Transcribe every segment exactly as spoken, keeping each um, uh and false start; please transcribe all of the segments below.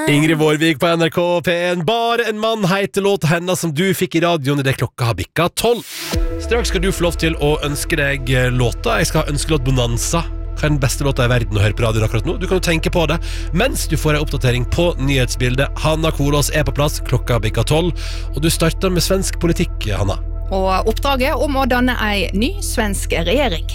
Ingrid Vårvik på N R K P en. Bare en mann heter låt henne som du fikk i radioen i det klokka har bikka tolv. Straks skal du få lov til å ønske deg låta. Jeg skal ønske låt Bonanza. Hva er den beste låta i verden å høre på radio akkurat nå? Du kan jo tenke på det mens du får en oppdatering på nyhetsbildet. Hanna Kolås er på plass, klokka bikka tolv. Og du starter med svensk politikk, Hanna. Og oppdraget om å danne ei ny svensk regjering.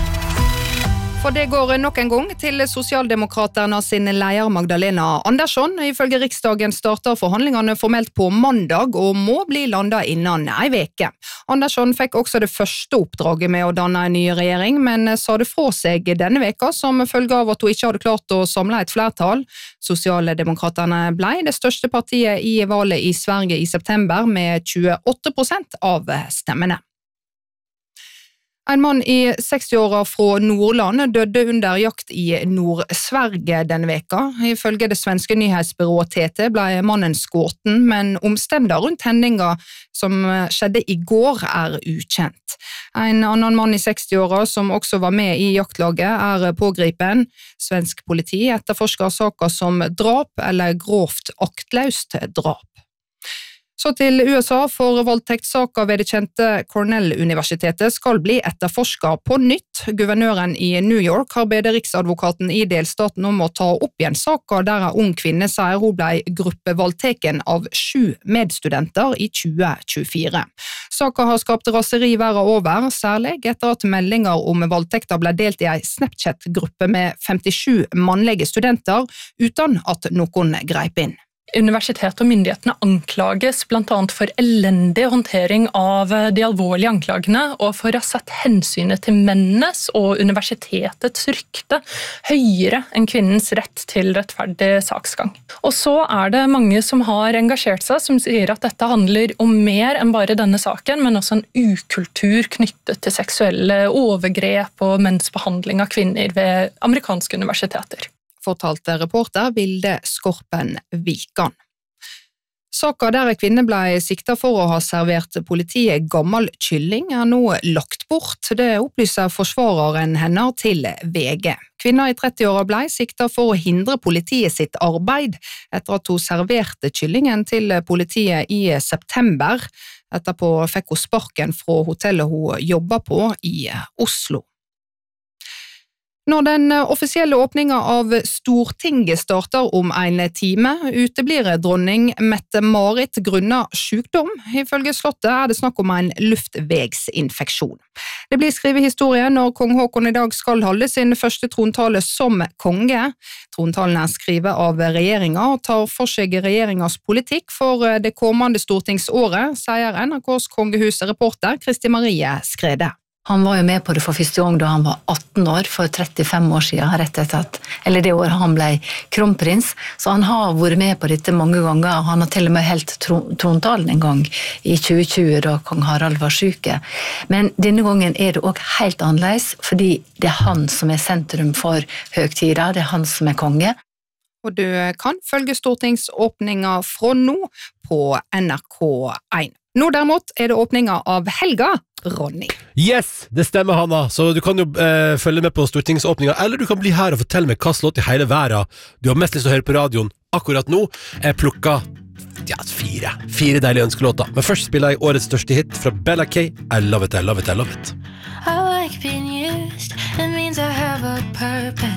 For det går nok en gang til Sosialdemokraterna sin leder Magdalena Andersson. Ifølge Riksdagen starter forhandlingene formelt på mandag og må bli landet innan ei veke. Andersson fikk også det første oppdraget med å danne en ny regjering, men sa det fra seg denne veka som følge av at hun ikke hadde klart å samle et flertall. Sosialdemokraterne ble det største partiet i valget i Sverige i september med tjueåtte prosent av stemmene. En mann i seksti-åra fra Nordland døde under jakt i Nord-Sverige denne veka. Ifølge det svenske nyhetsbyrået T T ble mannen skåten, men omstendigheter rundt hendinga som skjedde i går er ukjent. En annen mann i seksti-åra som også var med i jaktlaget er pågripen. Svensk politi etterforsker saker som drap eller grovt aktløst drap. Så til U S A, for voldtektssaker ved det kjente Cornell-universitetet skal bli etterforsket på nytt. Guvernøren i New York har bedt riksadvokaten i delstaten om å ta opp igjen saker der en ung kvinne sier hun ble gruppevoldteken av sju medstudenter i tjue tjuefire. Saker har skapt raseri verden over, særlig etter at meldinger om voldtekter ble delt i en Snapchat-gruppe med femtisju mannlige studenter, uten at noen greip inn. Universitetet og myndighetene anklages blant annet for elendig håndtering av de alvorlige anklagene og for å ha satt hensynet til mennenes og universitetets rykte høyere enn kvinnens rett til rettferdig saksgang. Og så er det mange som har engasjert seg, som sier at dette handler om mer enn bare denne saken, men også en ukultur knyttet til seksuelle overgrep og menns behandling av kvinner ved amerikanske universiteter. Fortalte reporter Vilde Skorpen Vikan. Saka der en kvinne ble siktet for å ha servert politiet gammel kylling er nå lagt bort. Det opplyser forsvareren henne til V G. Kvinna i tretti-åra ble siktet for å hindre politiet sitt arbeid etter at hun serverte kyllingen til politiet i september. Etterpå fikk hun sparken fra hotellet hun jobbet på i Oslo. Når den offisielle åpningen av Stortinget starter om en time, uteblir dronning Mette-Marit grunnet sykdom. Ifølge slottet er det snakk om en luftvegsinfeksjon. Det blir skrevet historie når kong Håkon i dag skal holde sin første trontale som konge. Trontalen er skrevet av regjeringen og tar for seg regjeringens politikk for det kommende stortingsåret, sier N R K's kongehusreporter Kristi Marie Skrede. Han var jo med på det for første gang da han var atten år, for trettifem år siden, rett etter at, eller det året han ble kronprins, så han har vært med på dette mange ganger, han har til og med helt trontalen en gang i tjue tjue da kong Harald var syke. Men denne gangen er det også helt annerledes, fordi det er han som er sentrum for høgtida, det er han som er konge. Og du kan følge stortingsåpninga fra nå på N R K en. Nå derimot er det åpninga av helga, Ronny. Yes, det stemmer, Hanna. Så du kan jo eh, følge med på stortingsåpninga, eller du kan bli her og fortelle meg hva slått i hele verden du har mest lyst til å høre på radioen akkurat nå. Jeg plukket ja, fire. Fire deilige ønskelåter. Men først spiller jeg årets største hit fra Bella K. I love it, I love it, I love it. I like being used, it means I have a purpose.